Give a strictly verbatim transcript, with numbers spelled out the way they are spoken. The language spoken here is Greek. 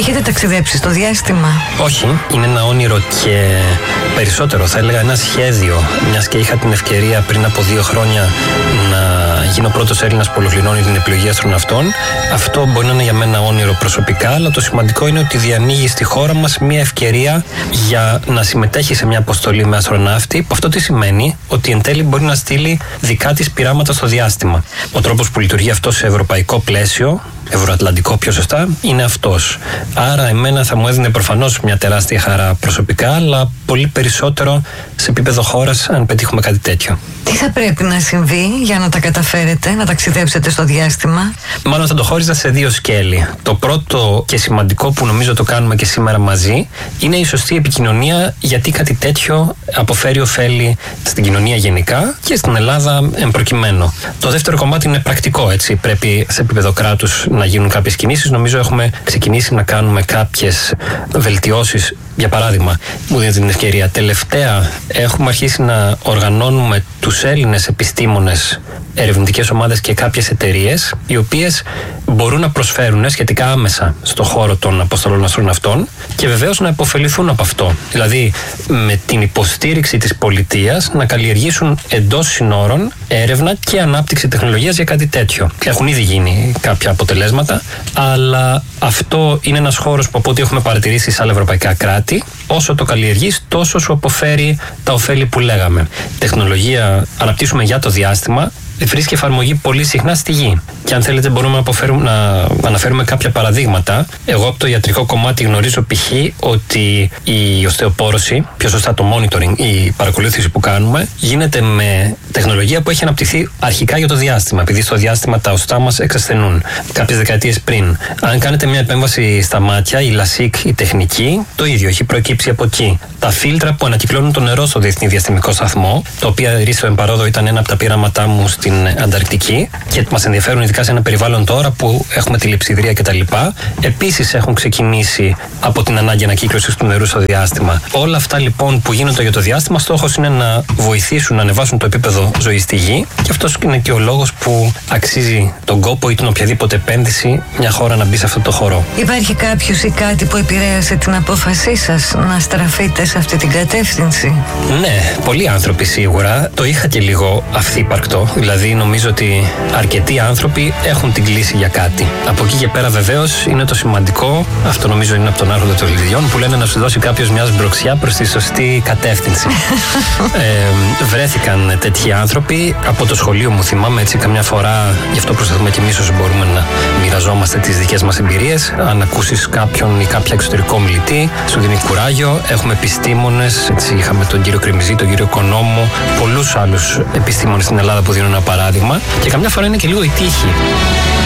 Έχετε ταξιδέψει στο διάστημα? Όχι, είναι ένα όνειρο και περισσότερο, θα έλεγα ένα σχέδιο. Μιας και είχα την ευκαιρία πριν από δύο χρόνια να γίνω πρώτος Έλληνας που ολοκληρώνει την επιλογή αστροναυτών. Αυτό μπορεί να είναι για μένα όνειρο προσωπικά, αλλά το σημαντικό είναι ότι διανοίγει στη χώρα μας μια ευκαιρία για να συμμετέχει σε μια αποστολή με αστροναύτη. Αυτό τι σημαίνει? Ότι εν τέλει μπορεί να στείλει δικά της πειράματα στο διάστημα. Ο τρόπος που λειτουργεί αυτό σε ευρωπαϊκό πλαίσιο, ευρωατλαντικό πιο σωστά, είναι αυτός. Άρα εμένα θα μου έδινε προφανώς μια τεράστια χαρά προσωπικά, αλλά πολύ περισσότερο σε επίπεδο χώρας αν πετύχουμε κάτι τέτοιο. Τι θα πρέπει να συμβεί για να τα καταφέρετε, να ταξιδέψετε στο διάστημα? Μάλλον θα το χώριζα σε δύο σκέλη. Το πρώτο και σημαντικό που νομίζω το κάνουμε και σήμερα μαζί είναι η σωστή επικοινωνία, γιατί κάτι τέτοιο αποφέρει ωφέλη στην κοινωνία γενικά και στην Ελλάδα εμπροκειμένου. Το δεύτερο κομμάτι είναι πρακτικό, έτσι. Πρέπει σε επίπεδο κράτους να γίνουν κάποιες κινήσεις. Νομίζω έχουμε ξεκινήσει να κάνουμε κάποιες βελτιώσεις. Για παράδειγμα, μου δίνετε την ευκαιρία. Τελευταία έχουμε αρχίσει να οργανώνουμε τους Έλληνες επιστήμονες, ερευνητικές ομάδες και κάποιες εταιρείες, οι οποίες μπορούν να προσφέρουν σχετικά άμεσα στο χώρο των αποστολών αστροναυτών και βεβαίως να υποφεληθούν από αυτό. Δηλαδή, με την υποστήριξη της πολιτείας να καλλιεργήσουν εντός συνόρων έρευνα και ανάπτυξη τεχνολογίας για κάτι τέτοιο. Έχουν ήδη γίνει κάποια αποτελέσματα, αλλά αυτό είναι ένας χώρος που από ό,τι έχουμε παρατηρήσει σε άλλα ευρωπαϊκά κράτη, όσο το καλλιεργείς, τόσο σου αποφέρει τα ωφέλη που λέγαμε. Τεχνολογία αναπτύσσουμε για το διάστημα, βρίσκει εφαρμογή πολύ συχνά στη γη. Και αν θέλετε μπορούμε να, να αναφέρουμε κάποια παραδείγματα. Εγώ από το ιατρικό κομμάτι γνωρίζω π.χ. ότι η οστεοπόρωση, πιο σωστά το monitoring, η παρακολούθηση που κάνουμε, γίνεται με τεχνολογία που έχει αναπτυχθεί αρχικά για το διάστημα, επειδή στο διάστημα τα οστά μας εξασθενούν κάποιες δεκαετίες πριν. Αν κάνετε μια επέμβαση στα μάτια, η λασίκ, η τεχνική, το ίδιο, έχει προκύψει από εκεί. Τα φίλτρα που ανακυκλώνουν το νερό στο Διεθνή Διαστημικό Σταθμό, το οποίο ρίστο εμπαρόδο ήταν ένα από τα πειράματά μου στην Ανταρκτική και μας ενδιαφέρουν ειδικά σε ένα περιβάλλον τώρα που έχουμε τη λειψιδρία κτλ. Επίσης έχουν ξεκινήσει από την ανάγκη ανακύκλωσης του νερού στο διάστημα. Όλα αυτά λοιπόν που γίνονται για το διάστημα, στόχος είναι να βοηθήσουν να ανεβάσουν το επίπεδο ζωής στη γη, και αυτός είναι και ο λόγος που αξίζει τον κόπο ή την οποιαδήποτε επένδυση μια χώρα να μπει σε αυτό το χώρο. Υπάρχει κάποιος ή κάτι που επηρέασε την απόφασή σας να στραφείτε σε αυτή την κατεύθυνση? Ναι, πολλοί άνθρωποι σίγουρα. Το είχα και λίγο αυθύπαρκτο. Δηλαδή νομίζω ότι αρκετοί άνθρωποι έχουν την κλίση για κάτι. Από εκεί και πέρα βεβαίως είναι το σημαντικό, αυτό νομίζω είναι από τον Άρχοντα των Λιδιών, που λένε να σου δώσει κάποιος μια σμπροξιά προς τη σωστή κατεύθυνση. ε, βρέθηκαν τέτοιοι άνθρωποι από το σχολείο μου, θυμάμαι, έτσι καμιά φορά, γι' αυτό προσπαθούμε και εμείς όσο μπορούμε να μοιραζόμαστε τις δικές μας εμπειρίες. Αν ακούσεις κάποιον ή κάποια εξωτερικό μιλητή, σου δίνει κουράγιο. Έχουμε επιστήμονες, έτσι είχαμε τον κύριο Κρεμιζή, τον κύριο Οικονόμου, πολλούς άλλους επιστήμονες στην Ελλάδα που δίνουν ένα παράδειγμα, και καμιά φορά είναι και λίγο η τύχη.